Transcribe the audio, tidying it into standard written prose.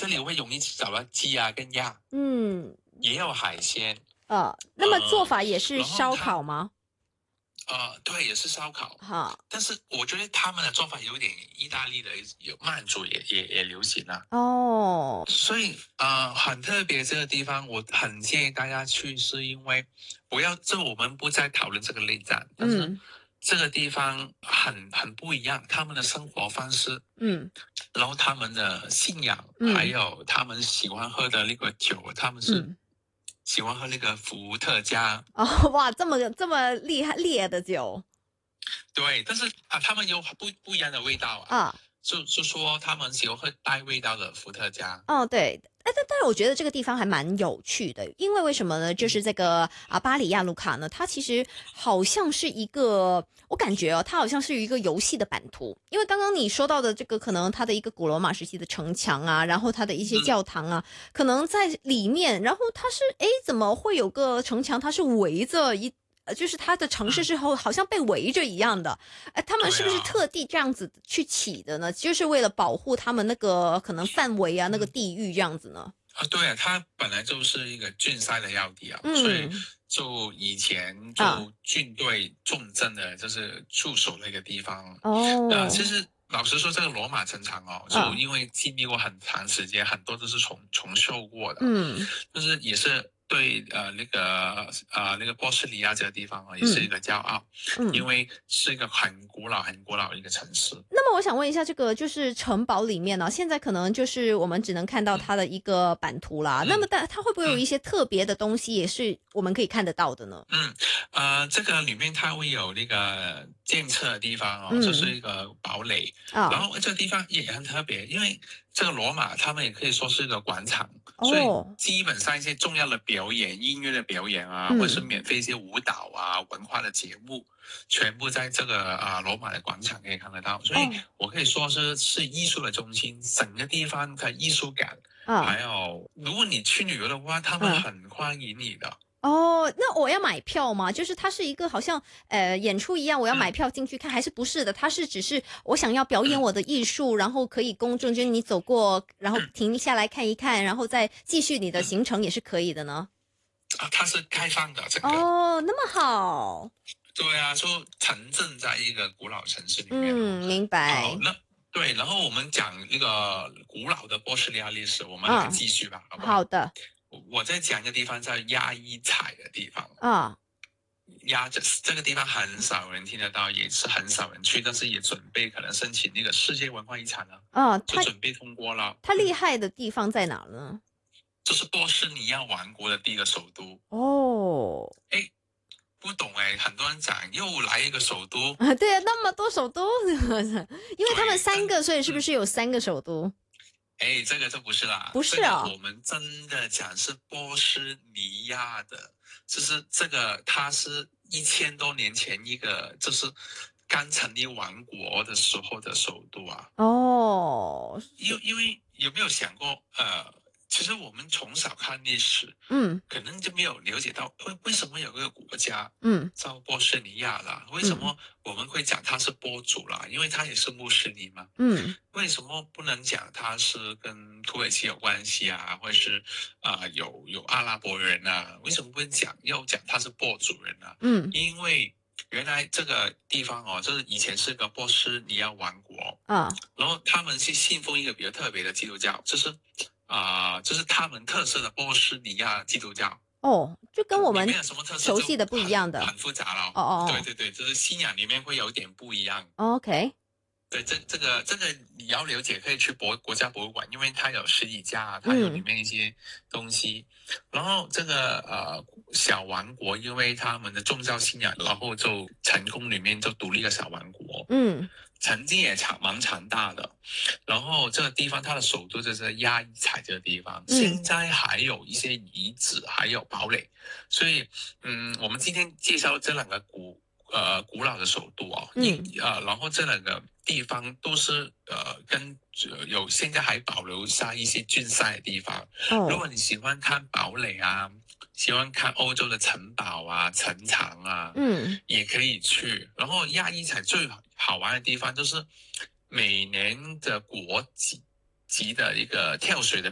这里会容易找到鸡啊跟鸭， 嗯， 也有海鲜。 那么做法也是然后烧烤吗？ 对，也是烧烤。 哈， 但是我觉得他们的做法有点意大利的，有曼族也流行啊。 哦， 所以很特别这个地方，我很建议大家去，是因为我们不再讨论这个内战，但是嗯这个地方很不一样，他们的生活方式， 嗯然后他们的信仰，还嗯有他们喜欢喝的那个酒，他们是嗯， 喜欢喝那个伏特加。 哦，哇，这么厉害烈的酒对，但是他们有不一样的味道啊， 啊。 就说他们喜欢喝带味道的伏特加。 哦，对，哎，但是我觉得这个地方还蛮有趣的，因为为什么呢？就是这个巴里亚卢卡呢，它其实好像是一个，我感觉哦，它好像是一个游戏的版图。因为刚刚你说到的这个，可能它的一个古罗马时期的城墙啊，然后它的一些教堂啊，可能在里面，然后它是，哎，怎么会有个城墙？它是围着就是它的城市嗯， 是好像被围着一样的。哎，他们是不是对啊。 特地这样子去起的呢？就是为了保护他们那个可能范围啊，那个嗯。 地域这样子呢？ 对啊，它本来就是一个郡塞的要地啊，所以嗯就以前啊就军队重镇的，就是驻守那个地方。其哦实老实说，这个罗马城墙哦，就啊因为经历过很长时间，很多都是重修过的， 嗯就是也是对那个波斯尼亚这个地方啊，也是一嗯个骄傲，因嗯。 为是一个很古老、很古老的一个城市。 那么我想问一下，这个就是城堡里面呢、现在可能就是我们只能看到嗯它的一个版图啦。那么嗯它会不会有嗯。 一些特别的东西，也是我们可以看得到的呢？ 这个里面它会有那个监测的地方哦，这是嗯一个堡垒。然啊后这个地方也很特别，因为这个罗马他们也可以说是一个广场，所以哦基本上一些重要的表演、音乐的表演啊，或者是嗯免费一些舞蹈啊、文化的节目，全部在这个罗马的广场可以看得到。所以哦我可以说是艺术的中心，整个地方的艺术感。 啊还有，如果你去旅游的话，他们嗯。 很欢迎你的。 哦，那我要买票吗？就是它是一个好像演出一样，我要买嗯票进去看，还是不是的？它是只是我想要表演嗯我的艺术，然后可以公众，就是你走过，然后嗯停下来看一看，然后再继续你的嗯。 行程也是可以的呢。 它是开放的整个。 哦，那么好， 对啊，就城镇在一个古老城市里面哦。 嗯，明好， 白， 对，然后我们讲那个古老的波斯尼亚历史，我们来啊， 继续吧，好不好？ 好的， 我在讲一个地方叫亚伊采的地方。 啊， 这个地方很少人听得到，也是很少人去，但是也准备可能申请那个世界文化遗产了， 啊，它就准备通过了。 它厉害的地方在哪呢？ 这是波斯尼亚王国的第一个首都。 哦， 哎，不懂哎，很多人讲又来一个首都。 啊，对啊，那么多首都，因为他们对， 三个，所以是不是有3个首都？ 这个就不是啦， 不是啊， 这个我们真的讲是波斯尼亚的，就是这个它是1000多年前一个，就是刚成立王国的时候的首都啊。 哦， 因为有没有想过，其实我们从小看历史， 嗯可能就没有了解到为什么有个国家嗯叫波斯尼亚啦？为什嗯么我们会讲它是波族啦？因为它也是穆斯林嘛。 嗯为什么不能讲它是跟土耳其有关系啊，或者是有阿拉伯人啊？为什么不要讲它是波族人啊？ 嗯因为原来这个地方哦，就是以前是个波斯尼亚王国， 啊然后他们是信奉一个比较特别的基督教，就是他们特色的波斯尼亚基督教。 哦，就跟我们里面有什么特色就熟悉的不一样的。 很复杂了。 哦哦对对对，就是信仰里面会有点不一样。 哦，OK， 对，这个你要了解，可以去国家博物馆，因为它有十几家，它有里面一些东西。然后这个小王国，因为他们的宗教信仰，然后就成功里面就独立了小王国， 嗯曾经也蛮强大的。然后这个地方它的首都就是亚伊采这个地方，现在还有一些遗址，还有堡垒。所以我们今天介绍这两个古老的首都哦，然后这两个地方都是跟现在还保留下一些郡塞的地方。如哦果你喜欢看堡垒啊，喜欢看欧洲的城堡啊、城墙啊， 嗯也可以去。然后亚裔才最好玩的地方就是每年的国际级的一个跳水的